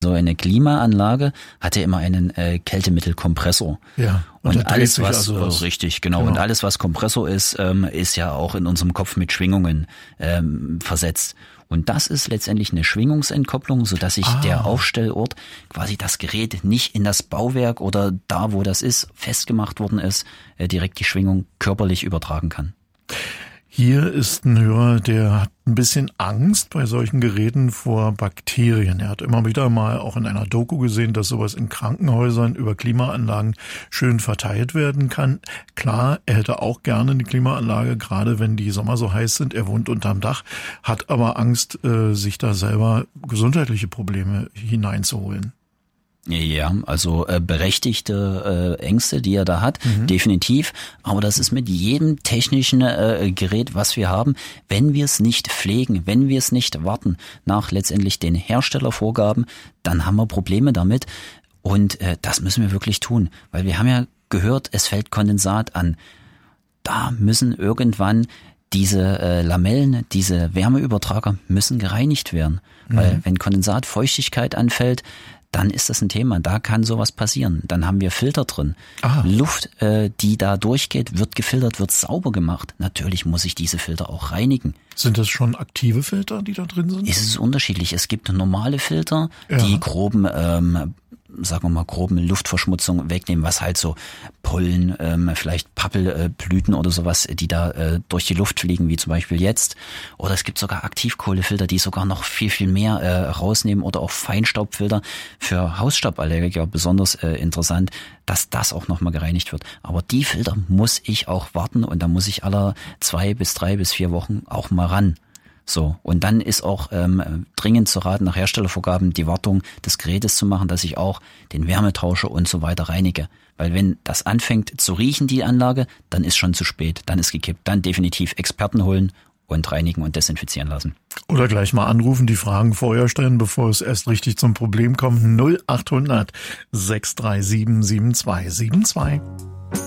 So eine Klimaanlage hat ja immer einen Kältemittelkompressor. Ja. Und alles, was richtig, genau. Und alles, was Kompressor ist, ist ja auch in unserem Kopf mit Schwingungen versetzt. Und das ist letztendlich eine Schwingungsentkopplung, sodass sich der Aufstellort, quasi das Gerät, nicht in das Bauwerk oder da, wo das ist, festgemacht worden ist, direkt die Schwingung körperlich übertragen kann. Hier ist ein Hörer, der hat ein bisschen Angst bei solchen Geräten vor Bakterien. Er hat immer wieder mal auch in einer Doku gesehen, dass sowas in Krankenhäusern über Klimaanlagen schön verteilt werden kann. Klar, er hätte auch gerne eine Klimaanlage, gerade wenn die Sommer so heiß sind. Er wohnt unterm Dach, hat aber Angst, sich da selber gesundheitliche Probleme hineinzuholen. Ja, also berechtigte Ängste, die er da hat, definitiv. Aber das ist mit jedem technischen Gerät, was wir haben, wenn wir es nicht pflegen, wenn wir es nicht warten nach letztendlich den Herstellervorgaben, dann haben wir Probleme damit. Und das müssen wir wirklich tun, weil wir haben ja gehört, es fällt Kondensat an. Da müssen irgendwann diese Lamellen, diese Wärmeübertrager müssen gereinigt werden. Weil wenn Kondensat, Feuchtigkeit anfällt, dann ist das ein Thema. Da kann sowas passieren. Dann haben wir Filter drin. Luft, die da durchgeht, wird gefiltert, wird sauber gemacht. Natürlich muss ich diese Filter auch reinigen. Sind das schon aktive Filter, die da drin sind? Es ist unterschiedlich. Es gibt normale Filter, die groben, sagen wir mal, groben Luftverschmutzung wegnehmen, was halt so Pollen, vielleicht Pappelblüten oder sowas, die da durch die Luft fliegen, wie zum Beispiel jetzt. Oder es gibt sogar Aktivkohlefilter, die sogar noch viel, viel mehr rausnehmen, oder auch Feinstaubfilter für Hausstauballergiker, besonders interessant, dass das auch nochmal gereinigt wird. Aber die Filter muss ich auch warten, und da muss ich alle 2 bis 3 bis 4 Wochen auch mal ran. So, und dann ist auch dringend zu raten, nach Herstellervorgaben die Wartung des Gerätes zu machen, dass ich auch den Wärmetauscher und so weiter reinige. Weil wenn das anfängt zu riechen, die Anlage, dann ist schon zu spät, dann ist gekippt. Dann definitiv Experten holen und reinigen und desinfizieren lassen. Oder gleich mal anrufen, die Fragen vorher stellen, bevor es erst richtig zum Problem kommt. 0800 637 7272.